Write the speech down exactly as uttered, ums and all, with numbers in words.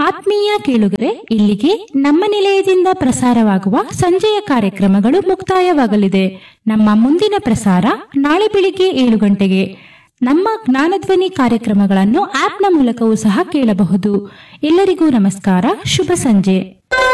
ಆತ್ಮೀಯ ಕೇಳುಗರೆ, ಇಲ್ಲಿಗೆ ನಮ್ಮ ನಿಲಯದಿಂದ ಪ್ರಸಾರವಾಗುವ ಸಂಜೆಯ ಕಾರ್ಯಕ್ರಮಗಳು ಮುಕ್ತಾಯವಾಗಲಿದೆ. ನಮ್ಮ ಮುಂದಿನ ಪ್ರಸಾರ ನಾಳೆ ಬೆಳಿಗ್ಗೆ ಏಳು ಗಂಟೆಗೆ. ನಮ್ಮ ಜ್ಞಾನಧ್ವನಿ ಕಾರ್ಯಕ್ರಮಗಳನ್ನು ಆಪ್ನ ಮೂಲಕವೂ ಸಹ ಕೇಳಬಹುದು. ಎಲ್ಲರಿಗೂ ನಮಸ್ಕಾರ, ಶುಭ ಸಂಜೆ.